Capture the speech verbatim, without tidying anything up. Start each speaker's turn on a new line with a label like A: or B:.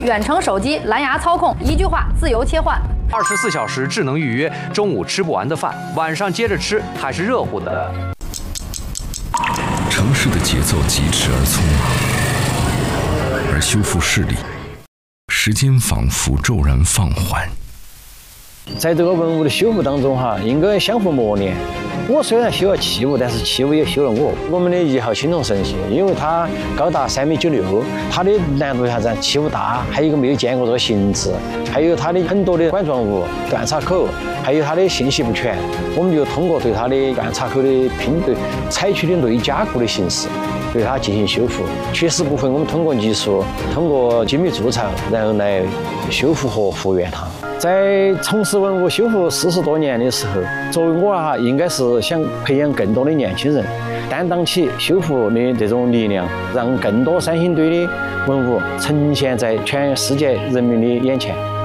A: 远程手机、蓝牙操控，一句话自由切换。
B: 二十四小时智能预约，中午吃不完的饭，晚上接着吃还是热乎的。
C: 城市的节奏疾驰而匆忙，而修复视力，时间仿佛骤然放缓。
D: 在这个文物的修复当中，哈，应该相互磨练。我虽然修了器物，但是器物也修了我。我们的一号青铜神器，因为它高达三米九六，它的难度是啥子？器物大，还有一个没有见过这个形制，还有它的很多的管状物、断插口，还有它的信息不全。我们就通过对它的断插口的拼对，采取的内加固的形式，对它进行修复。缺失部分，我们通过泥塑、通过精密贮藏，然后来修复和复原它。在从事文物修复四十多年的时候，作为我哈，应该是想培养更多的年轻人，担当起修复的这种力量，让更多三星堆的文物呈现在全世界人民的眼前。